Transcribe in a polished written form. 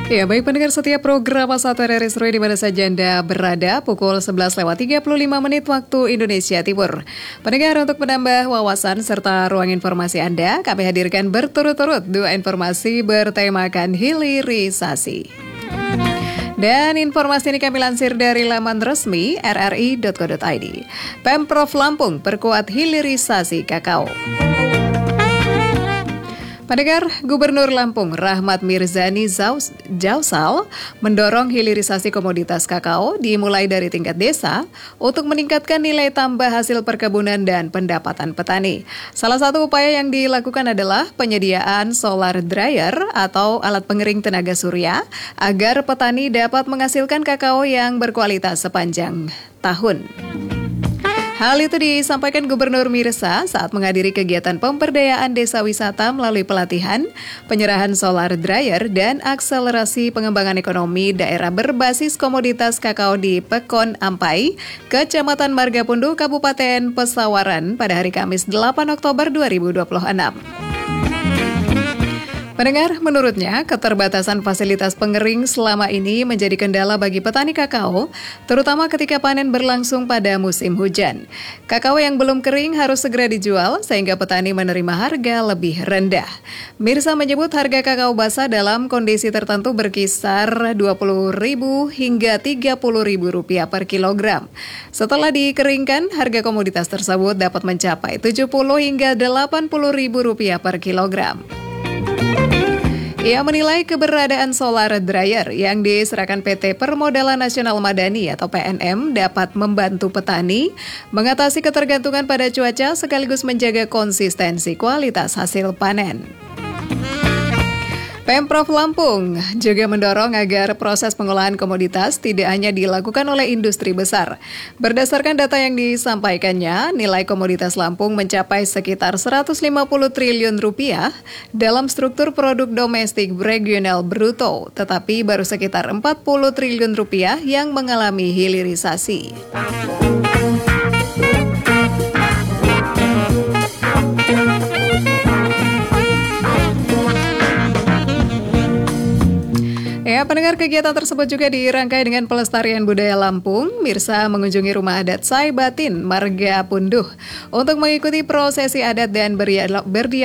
Ya, baik pendengar setiap program Satu RRI Seru di mana saja Anda berada, pukul 11.35 waktu Indonesia Timur. Pendengar, untuk menambah wawasan serta ruang informasi Anda, kami hadirkan berturut-turut dua informasi bertemakan hilirisasi. Dan informasi ini kami lansir dari laman resmi rri.co.id. Pemprov Lampung perkuat hilirisasi kakao. Pendengar, Gubernur Lampung Rahmat Mirzani Jausal mendorong hilirisasi komoditas kakao dimulai dari tingkat desa untuk meningkatkan nilai tambah hasil perkebunan dan pendapatan petani. Salah satu upaya yang dilakukan adalah penyediaan solar dryer atau alat pengering tenaga surya agar petani dapat menghasilkan kakao yang berkualitas sepanjang tahun. Hal itu disampaikan Gubernur Mirza saat menghadiri kegiatan pemberdayaan desa wisata melalui pelatihan, penyerahan solar dryer, dan akselerasi pengembangan ekonomi daerah berbasis komoditas kakao di Pekon Ampai, Kecamatan Margapunduh, Kabupaten Pesawaran pada hari Kamis 8 Oktober 2026. Pendengar, menurutnya keterbatasan fasilitas pengering selama ini menjadi kendala bagi petani kakao, terutama ketika panen berlangsung pada musim hujan. Kakao yang belum kering harus segera dijual sehingga petani menerima harga lebih rendah. Mirza menyebut harga kakao basah dalam kondisi tertentu berkisar Rp20.000 hingga Rp30.000 per kilogram. Setelah dikeringkan, harga komoditas tersebut dapat mencapai Rp70 hingga Rp80.000 per kilogram. Ia menilai keberadaan solar dryer yang diserahkan PT Permodalan Nasional Madani atau PNM dapat membantu petani mengatasi ketergantungan pada cuaca sekaligus menjaga konsistensi kualitas hasil panen. Pemprov Lampung juga mendorong agar proses pengolahan komoditas tidak hanya dilakukan oleh industri besar. Berdasarkan data yang disampaikannya, nilai komoditas Lampung mencapai sekitar Rp150 triliun dalam struktur produk domestik regional bruto, tetapi baru sekitar Rp40 triliun yang mengalami hilirisasi. Ya, pendengar, kegiatan tersebut juga dirangkai dengan pelestarian budaya Lampung. Mirza mengunjungi rumah adat Sai Batin, Margapunduh, untuk mengikuti prosesi adat dan berdialog